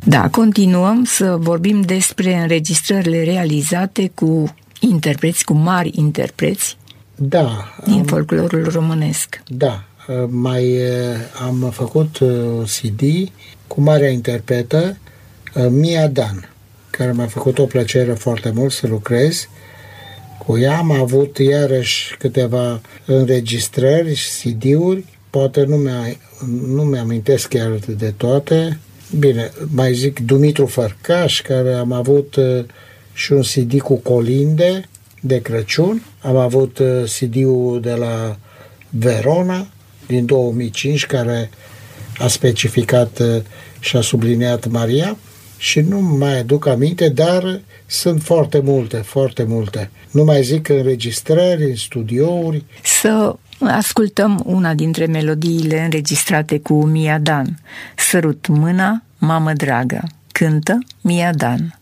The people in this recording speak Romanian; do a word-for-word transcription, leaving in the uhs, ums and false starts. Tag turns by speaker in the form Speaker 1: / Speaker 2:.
Speaker 1: Da, continuăm să vorbim despre înregistrările realizate cu interpreți, cu mari interpreți
Speaker 2: da,
Speaker 1: din
Speaker 2: am,
Speaker 1: folclorul românesc.
Speaker 2: Da, mai am făcut C D cu marea interpretă Mia Dan, care mi-a făcut o plăcere foarte mult să lucrez cu ea. Am avut iarăși câteva înregistrări, C D-uri, poate nu, mi-a, nu mi-amintesc chiar de toate. Bine, mai zic Dumitru Fărcaș, care am avut și un C D cu colinde de Crăciun. Am avut C D-ul de la Verona din două mii cinci, care a specificat și a subliniat Maria. Și nu mai aduc aminte, dar sunt foarte multe, foarte multe. Nu mai zic înregistrări, în studiouri.
Speaker 1: Să ascultăm una dintre melodiile înregistrate cu Mia Dan. Sărut mâna, mamă dragă. Cântă Mia Dan.